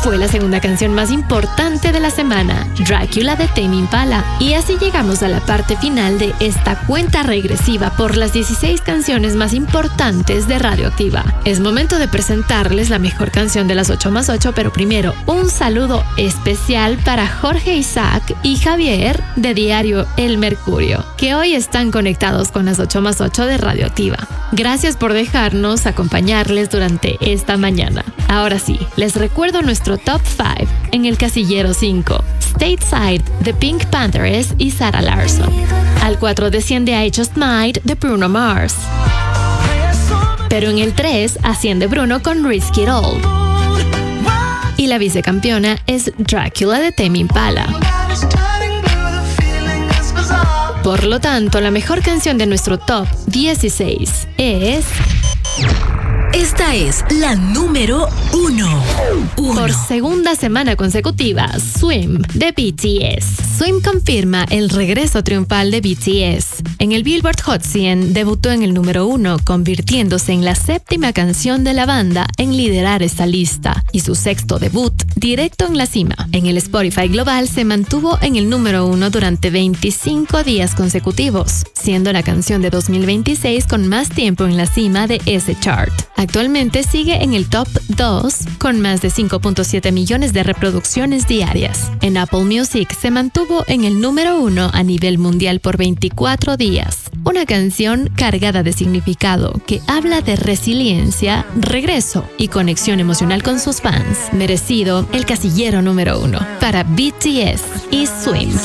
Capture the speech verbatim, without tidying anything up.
fue la segunda canción más importante de la semana, Dracula de Tame Impala. Y así llegamos a la parte final de esta cuenta regresiva por las dieciséis canciones más importantes de Radioactiva. Es momento de presentarles la mejor canción de las ocho más ocho, pero primero un saludo especial para Jorge Isaac y Javier de Diario El Mercurio, que hoy están conectados con las ocho más ocho de Radioactiva. Gracias por dejarnos acompañarles durante esta mañana. Ahora sí, les recuerdo nuestro top cinco. En el casillero cinco, Stateside de Pink Panthers y Sarah Larsson. Al cuatro desciende I Just Might de Bruno Mars. Pero en el tres asciende Bruno con Risk It All. Y la vicecampeona es Dracula de Tame Impala. Por lo tanto, la mejor canción de nuestro top dieciséis es... Esta es la número uno. uno. Por segunda semana consecutiva, Swim de B T S. Swim confirma el regreso triunfal de B T S. En el Billboard Hot cien debutó en el número uno, convirtiéndose en la séptima canción de la banda en liderar esta lista y su sexto debut directo en la cima. En el Spotify Global se mantuvo en el número uno durante veinticinco días consecutivos, siendo la canción de dos mil veintiséis con más tiempo en la cima de ese chart. Actualmente sigue en el top dos con más de cinco punto siete millones de reproducciones diarias. En Apple Music se mantuvo en el número uno a nivel mundial por veinticuatro días. Una canción cargada de significado que habla de resiliencia, regreso y conexión emocional con sus fans. Merecido el casillero número uno para B T S y Swim.